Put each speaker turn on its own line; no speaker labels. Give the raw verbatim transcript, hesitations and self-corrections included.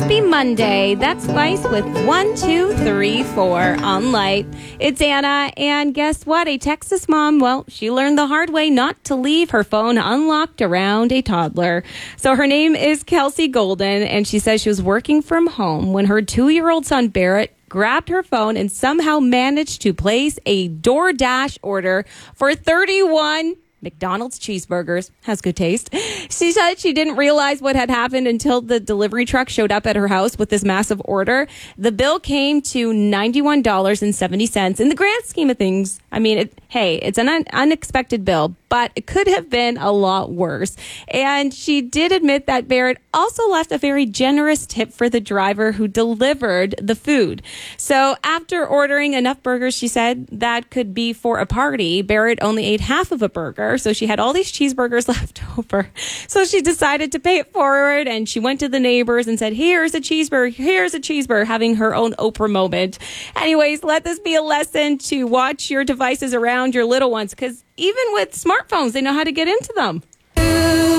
Happy Monday. That's Spice with one, two, three, four on Light. It's Anna, and guess what? A Texas mom, well, she learned the hard way not to leave her phone unlocked around a toddler. So her name is Kelsey Golden, and she says she was working from home when her two-year-old son, Barrett, grabbed her phone and somehow managed to place a DoorDash order for thirty-one McDonald's cheeseburgers. Has good taste. She said she didn't realize what had happened until the delivery truck showed up at her house with this massive order. The bill came to ninety-one dollars and seventy cents. In the grand scheme of things, I mean, it, hey, it's an un- unexpected bill, but it could have been a lot worse. And she did admit that Barrett also left a very generous tip for the driver who delivered the food. So after ordering enough burgers, she said, that could be for a party, Barrett only ate half of a burger. So she had all these cheeseburgers left over. So she decided to pay it forward, and she went to the neighbors and said, here's a cheeseburger, here's a cheeseburger, having her own Oprah moment. Anyways, let this be a lesson to watch your devices around your little ones, because even with smartphones, they know how to get into them.